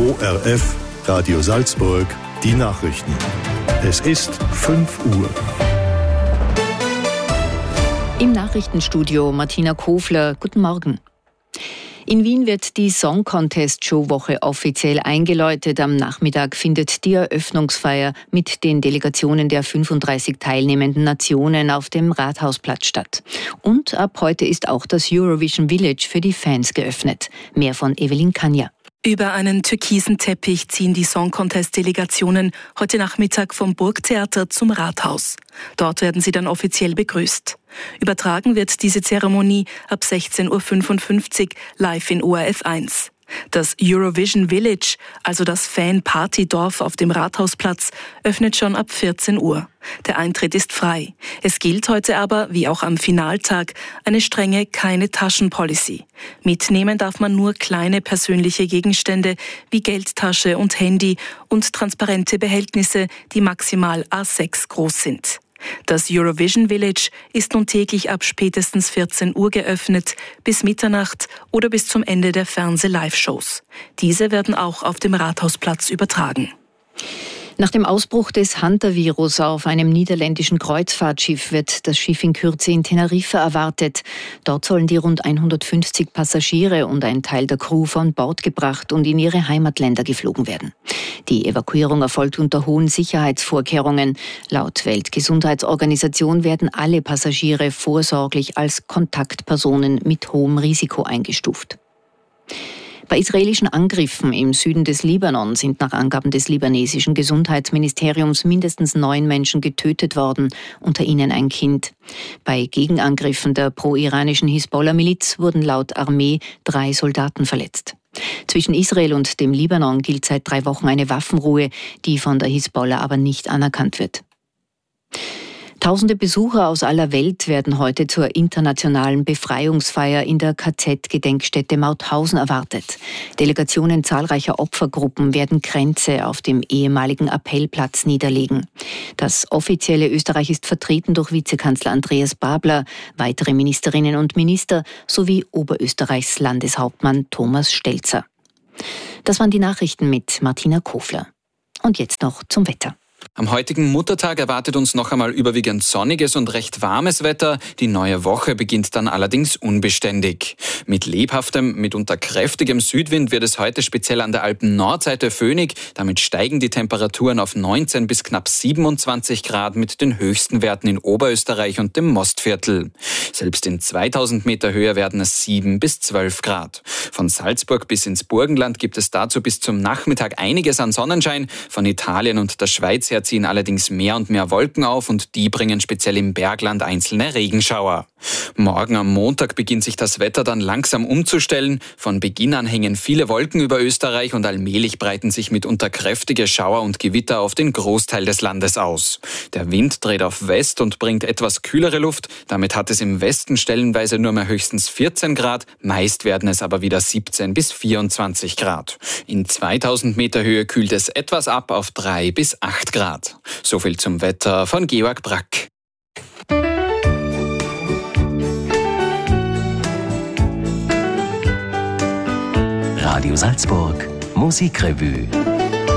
ORF Radio Salzburg, die Nachrichten. Es ist 5 Uhr. Im Nachrichtenstudio Martina Kofler. Guten Morgen. In Wien wird die Song Contest Showwoche offiziell eingeläutet. Am Nachmittag findet die Eröffnungsfeier mit den Delegationen der 35 teilnehmenden Nationen auf dem Rathausplatz statt. Und ab heute ist auch das Eurovision Village für die Fans geöffnet. Mehr von Evelyn Kanja. Über einen türkisen Teppich ziehen die Song Contest-Delegationen heute Nachmittag vom Burgtheater zum Rathaus. Dort werden sie dann offiziell begrüßt. Übertragen wird diese Zeremonie ab 16.55 Uhr live in ORF 1. Das Eurovision Village, also das Fan-Party-Dorf auf dem Rathausplatz, öffnet schon ab 14 Uhr. Der Eintritt ist frei. Es gilt heute aber, wie auch am Finaltag, eine strenge Keine-Taschen-Policy. Mitnehmen darf man nur kleine persönliche Gegenstände wie Geldtasche und Handy und transparente Behältnisse, die maximal A6 groß sind. Das Eurovision Village ist nun täglich ab spätestens 14 Uhr geöffnet, bis Mitternacht oder bis zum Ende der Fernseh-Live-Shows. Diese werden auch auf dem Rathausplatz übertragen. Nach dem Ausbruch des Hunter-Virus auf einem niederländischen Kreuzfahrtschiff wird das Schiff in Kürze in Teneriffa erwartet. Dort sollen die rund 150 Passagiere und ein Teil der Crew von Bord gebracht und in ihre Heimatländer geflogen werden. Die Evakuierung erfolgt unter hohen Sicherheitsvorkehrungen. Laut Weltgesundheitsorganisation werden alle Passagiere vorsorglich als Kontaktpersonen mit hohem Risiko eingestuft. Bei israelischen Angriffen im Süden des Libanon sind nach Angaben des libanesischen Gesundheitsministeriums mindestens 9 Menschen getötet worden, unter ihnen ein Kind. Bei Gegenangriffen der pro-iranischen Hisbollah-Miliz wurden laut Armee 3 Soldaten verletzt. Zwischen Israel und dem Libanon gilt seit 3 Wochen eine Waffenruhe, die von der Hisbollah aber nicht anerkannt wird. Tausende Besucher aus aller Welt werden heute zur internationalen Befreiungsfeier in der KZ-Gedenkstätte Mauthausen erwartet. Delegationen zahlreicher Opfergruppen werden Kränze auf dem ehemaligen Appellplatz niederlegen. Das offizielle Österreich ist vertreten durch Vizekanzler Andreas Babler, weitere Ministerinnen und Minister sowie Oberösterreichs Landeshauptmann Thomas Stelzer. Das waren die Nachrichten mit Martina Kofler. Und jetzt noch zum Wetter. Am heutigen Muttertag erwartet uns noch einmal überwiegend sonniges und recht warmes Wetter. Die neue Woche beginnt dann allerdings unbeständig. Mit lebhaftem, mitunter kräftigem Südwind wird es heute speziell an der Alpen-Nordseite föhnig. Damit steigen die Temperaturen auf 19 bis knapp 27 Grad mit den höchsten Werten in Oberösterreich und dem Mostviertel. Selbst in 2000 Meter Höhe werden es 7 bis 12 Grad. Von Salzburg bis ins Burgenland gibt es dazu bis zum Nachmittag einiges an Sonnenschein. Von Italien und der Schweiz her ziehen allerdings mehr und mehr Wolken auf und die bringen speziell im Bergland einzelne Regenschauer. Morgen am Montag beginnt sich das Wetter dann langsam umzustellen. Von Beginn an hängen viele Wolken über Österreich und allmählich breiten sich mitunter kräftige Schauer und Gewitter auf den Großteil des Landes aus. Der Wind dreht auf West und bringt etwas kühlere Luft. Damit hat es im Westen stellenweise nur mehr höchstens 14 Grad, meist werden es aber wieder 17 bis 24 Grad. In 2000 Meter Höhe kühlt es etwas ab auf 3 bis 8 Grad. So viel zum Wetter von Georg Brack. Radio Salzburg, Musikrevue.